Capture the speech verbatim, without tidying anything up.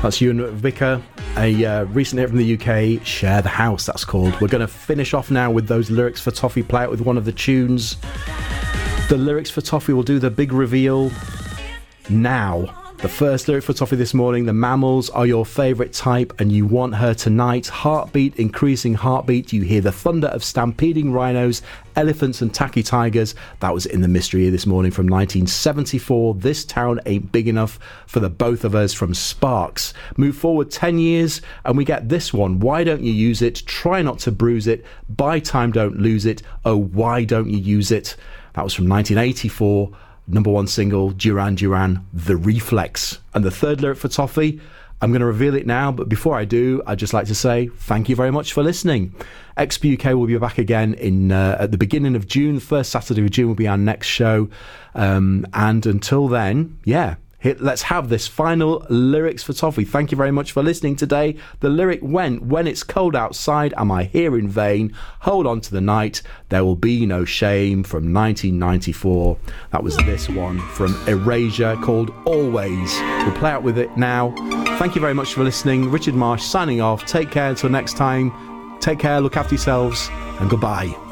That's Ewan Vicker, a uh, recent hit from the U K, Share the House, that's called. We're going to finish off now with those lyrics for Toffee. Play out with one of the tunes. The lyrics for Toffee will do the big reveal now. The first lyric for Toffee this morning: the mammals are your favourite type and you want her tonight. Heartbeat, increasing heartbeat. You hear the thunder of stampeding rhinos, elephants and tacky tigers. That was in the Mystery Year this morning from nineteen seventy-four. This town ain't big enough for the both of us from Sparks. Move forward ten years and we get this one. Why don't you use it? Try not to bruise it. Buy time, don't lose it. Oh, why don't you use it? That was from nineteen eighty-four. Number one single, Duran Duran, The Reflex. And the third lyric for Toffee, I'm going to reveal it now, but before I do, I'd just like to say thank you very much for listening. X P U K will be back again in uh, at the beginning of June. The first Saturday of June will be our next show. Um, and until then, yeah, hit, let's have this final lyrics for Toffee. Thank you very much for listening today. The lyric went: when it's cold outside, am I here in vain? Hold on to the night, there will be no shame, from nineteen ninety-four. That was this one from Erasure called Always. We'll play out with it now. Thank you very much for listening. Richard Marsh signing off. Take care until next time. Take care, look after yourselves, and goodbye.